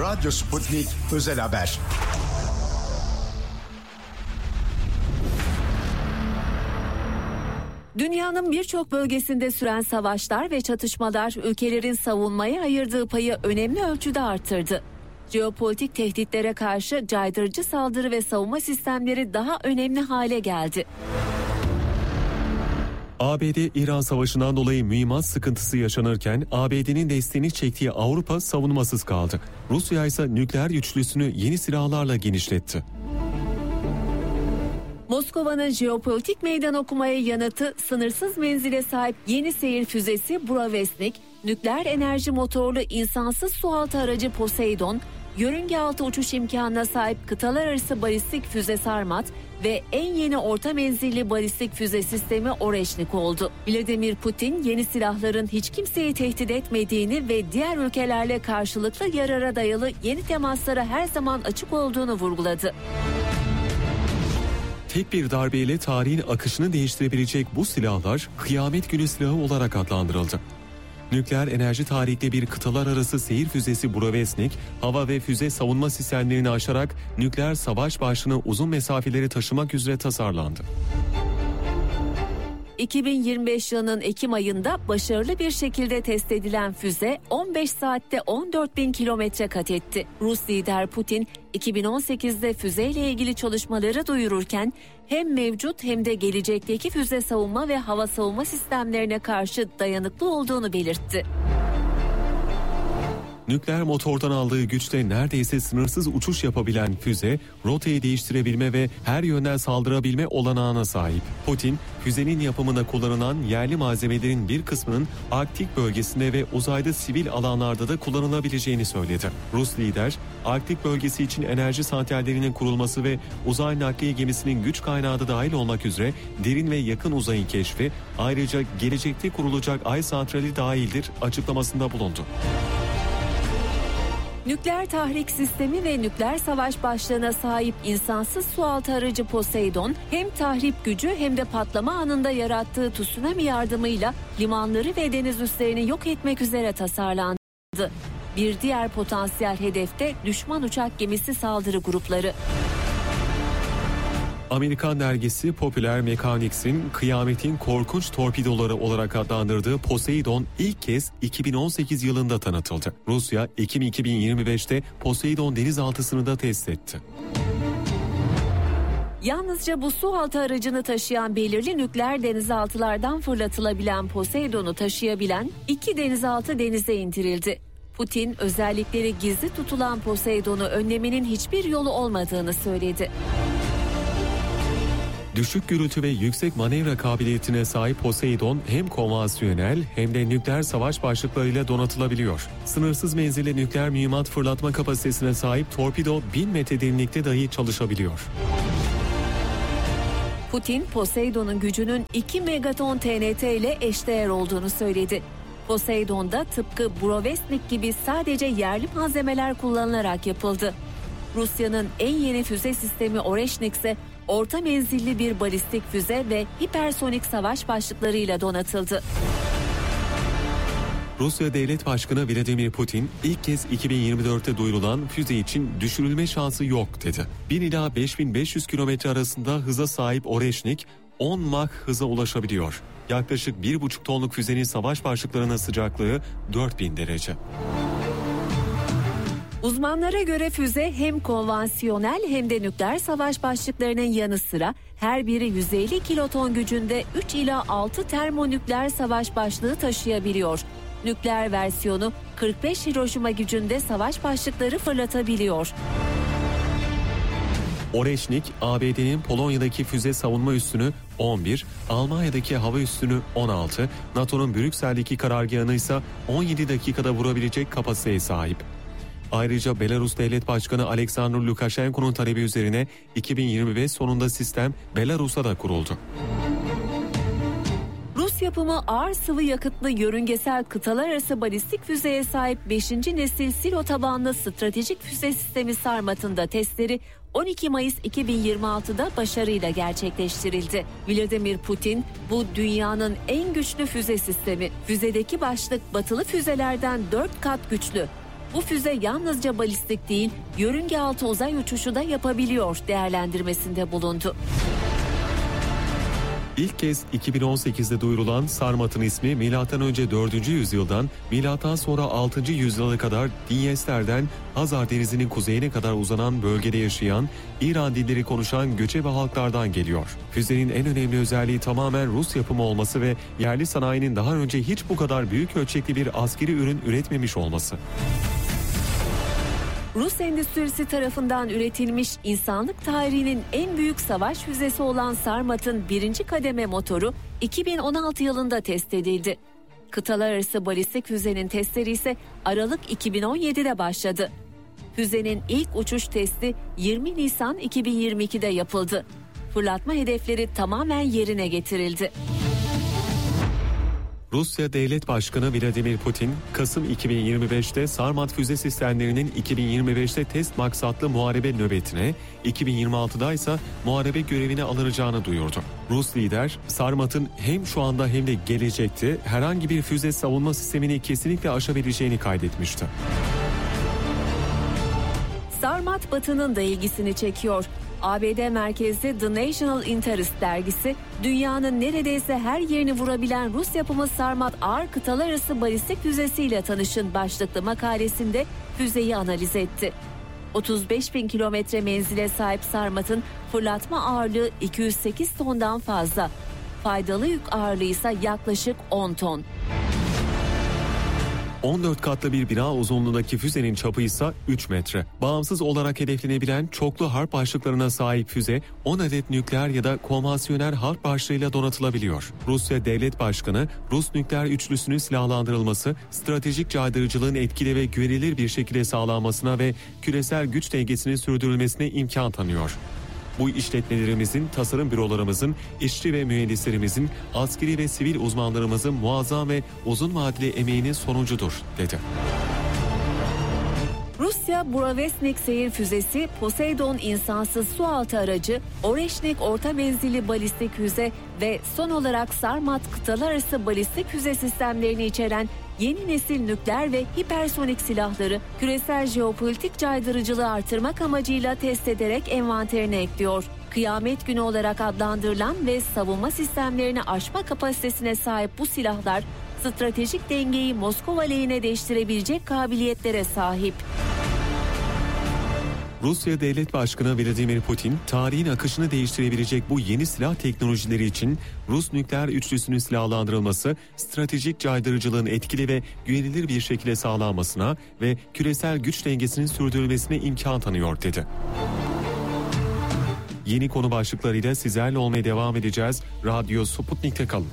Radyo Sputnik Özel Haber. Dünyanın birçok bölgesinde süren savaşlar ve çatışmalar ülkelerin savunmaya ayırdığı payı önemli ölçüde arttırdı. Jeopolitik tehditlere karşı caydırıcı saldırı ve savunma sistemleri daha önemli hale geldi. ABD-İran savaşından dolayı mühimmat sıkıntısı yaşanırken ABD'nin desteğini çektiği Avrupa savunmasız kaldı. Rusya ise nükleer güçlüsünü yeni silahlarla genişletti. Moskova'nın jeopolitik meydan okumaya yanıtı sınırsız menzile sahip yeni seyir füzesi Buravestnik, nükleer enerji motorlu insansız sualtı aracı Poseidon, yörünge altı uçuş imkanına sahip kıtalar arası balistik füze Sarmat ve en yeni orta menzilli balistik füze sistemi Oreşnik oldu. Vladimir Putin yeni silahların hiç kimseyi tehdit etmediğini ve diğer ülkelerle karşılıklı yarara dayalı yeni temaslara her zaman açık olduğunu vurguladı. Tek bir darbeyle tarihin akışını değiştirebilecek bu silahlar kıyamet günü silahı olarak adlandırıldı. Nükleer enerji tarihinde bir kıtalar arası seyir füzesi Buravestnik, hava ve füze savunma sistemlerini aşarak nükleer savaş başlığını uzun mesafeleri taşımak üzere tasarlandı. 2025 yılının Ekim ayında başarılı bir şekilde test edilen füze 15 saatte 14.000 kilometre kat etti. Rus lider Putin 2018'de füzeyle ilgili çalışmaları duyururken hem mevcut hem de gelecekteki füze savunma ve hava savunma sistemlerine karşı dayanıklı olduğunu belirtti. Nükleer motordan aldığı güçle neredeyse sınırsız uçuş yapabilen füze, rotayı değiştirebilme ve her yönden saldırabilme olanağına sahip. Putin, füzenin yapımında kullanılan yerli malzemelerin bir kısmının Arktik bölgesinde ve uzayda sivil alanlarda da kullanılabileceğini söyledi. Rus lider, Arktik bölgesi için enerji santrallerinin kurulması ve uzay nakliye gemisinin güç kaynağı da dahil olmak üzere derin ve yakın uzayın keşfi, ayrıca gelecekte kurulacak ay santrali dahildir açıklamasında bulundu. Nükleer tahrik sistemi ve nükleer savaş başlığına sahip insansız sualtı aracı Poseidon hem tahrip gücü hem de patlama anında yarattığı tsunami yardımıyla limanları ve deniz üslerini yok etmek üzere tasarlandı. Bir diğer potansiyel hedefte düşman uçak gemisi saldırı grupları. Amerikan dergisi Popular Mechanics'in kıyametin korkunç torpidoları olarak adlandırdığı Poseidon ilk kez 2018 yılında tanıtıldı. Rusya, Ekim 2025'te Poseidon denizaltısını da test etti. Yalnızca bu su altı aracını taşıyan belirli nükleer denizaltılardan fırlatılabilen Poseidon'u taşıyabilen 2 denizaltı denize indirildi. Putin, özellikleri gizli tutulan Poseidon'u önlemenin hiçbir yolu olmadığını söyledi. Düşük gürültü ve yüksek manevra kabiliyetine sahip Poseidon hem konvansiyonel hem de nükleer savaş başlıklarıyla donatılabiliyor. Sınırsız menzilli nükleer mühimmat fırlatma kapasitesine sahip torpido 1000 metre derinlikte dahi çalışabiliyor. Putin, Poseidon'un gücünün 2 megaton TNT ile eşdeğer olduğunu söyledi. Poseidon'da tıpkı Buravestnik gibi sadece yerli malzemeler kullanılarak yapıldı. Rusya'nın en yeni füze sistemi Oreşnik ise orta menzilli bir balistik füze ve hipersonik savaş başlıklarıyla donatıldı. Rusya Devlet Başkanı Vladimir Putin ilk kez 2024'te duyurulan füze için düşürülme şansı yok dedi. 1000 ila 5500 kilometre arasında hıza sahip Oreşnik 10 Mach hıza ulaşabiliyor. Yaklaşık 1,5 tonluk füzenin savaş başlıklarının sıcaklığı 4000 derece. Uzmanlara göre füze hem konvansiyonel hem de nükleer savaş başlıklarının yanı sıra her biri 150 kiloton gücünde 3 ila 6 termonükleer savaş başlığı taşıyabiliyor. Nükleer versiyonu 45 Hiroşima gücünde savaş başlıkları fırlatabiliyor. Oreşnik, ABD'nin Polonya'daki füze savunma üssünü 11, Almanya'daki hava üssünü 16, NATO'nun Brüksel'deki karargahını ise 17 dakikada vurabilecek kapasiteye sahip. Ayrıca Belarus Devlet Başkanı Alexander Lukashenko'nun talebi üzerine 2025 sonunda sistem Belarus'a da kuruldu. Rus yapımı ağır sıvı yakıtlı yörüngesel kıtalar arası balistik füzeye sahip 5. nesil silo tabanlı stratejik füze sistemi Sarmat'ın da testleri 12 Mayıs 2026'da başarıyla gerçekleştirildi. Vladimir Putin, bu dünyanın en güçlü füze sistemi. Füzedeki başlık batılı füzelerden 4 kat güçlü. bu füze yalnızca balistik değil, yörünge altı uzay uçuşu da yapabiliyor değerlendirmesinde bulundu. İlk kez 2018'de duyurulan Sarmat'ın ismi M.Ö. 4. yüzyıldan M.Ö. 6. yüzyıla kadar Dinyester'den Hazar Denizi'nin kuzeyine kadar uzanan bölgede yaşayan, İran dilleri konuşan göçebe halklardan geliyor. Füzenin en önemli özelliği tamamen Rus yapımı olması ve yerli sanayinin daha önce hiç bu kadar büyük ölçekli bir askeri ürün üretmemiş olması. Rus endüstrisi tarafından üretilmiş insanlık tarihinin en büyük savaş füzesi olan Sarmat'ın 1. kademe motoru 2016 yılında test edildi. Kıtalar arası balistik füzenin testleri ise Aralık 2017'de başladı. Füzenin ilk uçuş testi 20 Nisan 2022'de yapıldı. Fırlatma hedefleri tamamen yerine getirildi. Rusya Devlet Başkanı Vladimir Putin, Kasım 2025'te Sarmat füze sistemlerinin 2025'te test maksatlı muharebe nöbetine, 2026'da ise muharebe görevine alınacağını duyurdu. Rus lider, Sarmat'ın hem şu anda hem de gelecekte herhangi bir füze savunma sistemini kesinlikle aşabileceğini kaydetmişti. Sarmat Batı'nın da ilgisini çekiyor. ABD merkezli The National Interest dergisi, dünyanın neredeyse her yerini vurabilen Rus yapımı Sarmat ağır kıtalar arası balistik füzesiyle tanışın başlıklı makalesinde füzeyi analiz etti. 35.000 kilometre menzile sahip Sarmat'ın fırlatma ağırlığı 208 tondan fazla. Faydalı yük ağırlığı ise yaklaşık 10 ton. 14 katlı bir bina uzunluğundaki füzenin çapı ise 3 metre. Bağımsız olarak hedeflenebilen çoklu harp başlıklarına sahip füze 10 adet nükleer ya da konvansiyonel harp başlığıyla donatılabiliyor. Rusya Devlet Başkanı, Rus nükleer üçlüsünün silahlandırılması, stratejik caydırıcılığın etkili ve güvenilir bir şekilde sağlanmasına ve küresel güç dengesinin sürdürülmesine imkan tanıyor. Bu işletmelerimizin, tasarım bürolarımızın, işçi ve mühendislerimizin, askeri ve sivil uzmanlarımızın muazzam ve uzun vadeli emeğinin sonucudur, dedi. Rusya Buravestnik seyir füzesi, Poseidon insansız sualtı aracı, Oreşnik orta menzilli balistik füze ve son olarak Sarmat kıtalar arası balistik füze sistemlerini içeren yeni nesil nükleer ve hipersonik silahları küresel jeopolitik caydırıcılığı artırmak amacıyla test ederek envanterine ekliyor. Kıyamet günü olarak adlandırılan ve savunma sistemlerini aşma kapasitesine sahip bu silahlar, stratejik dengeyi Moskova lehine değiştirebilecek kabiliyetlere sahip. Rusya Devlet Başkanı Vladimir Putin, tarihin akışını değiştirebilecek bu yeni silah teknolojileri için Rus nükleer üçlüsünün silahlandırılması, stratejik caydırıcılığın etkili ve güvenilir bir şekilde sağlanmasına ve küresel güç dengesinin sürdürülmesine imkan tanıyor, dedi. Yeni konu başlıklarıyla sizlerle olmaya devam edeceğiz. Radyo Sputnik'te kalın.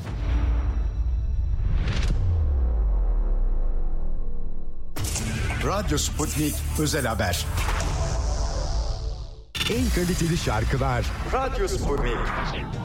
Radyo Sputnik Özel Haber. En kaliteli şarkılar Radyo Sputnik.